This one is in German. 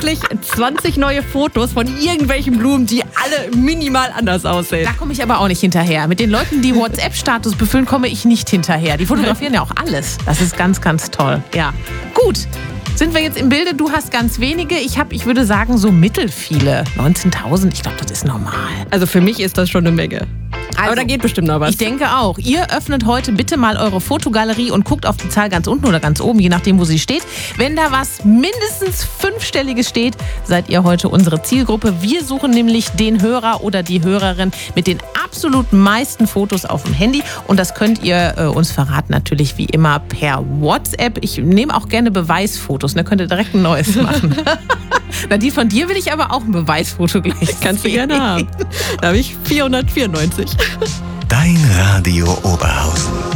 täglich 20 neue Fotos von irgendwelchen Blumen, die alle minimal anders aussehen. Da komme ich aber auch nicht hinterher. Mit den Leuten, die WhatsApp-Status befüllen, komme ich nicht hinterher. Die fotografieren ja auch alles. Das ist ganz, ganz toll. Ja, gut. Sind wir jetzt im Bilde? Du hast ganz wenige. Ich würde sagen, so mittelfiele. 19.000, ich glaube, das ist normal. Also für mich ist das schon eine Menge. Also, aber da geht bestimmt noch was. Ich denke auch. Ihr öffnet heute bitte mal eure Fotogalerie und guckt auf die Zahl ganz unten oder ganz oben, je nachdem, wo sie steht. Wenn da was mindestens 5-stelliges steht, seid ihr heute unsere Zielgruppe. Wir suchen nämlich den Hörer oder die Hörerin mit den absolut meisten Fotos auf dem Handy. Und das könnt ihr uns verraten, natürlich wie immer per WhatsApp. Ich nehme auch gerne Beweisfotos. Da könnt ihr direkt ein neues machen. Na, die von dir will ich aber auch ein Beweisfoto gleich. Kannst du gerne haben. Da habe ich 494. Dein Radio Oberhausen.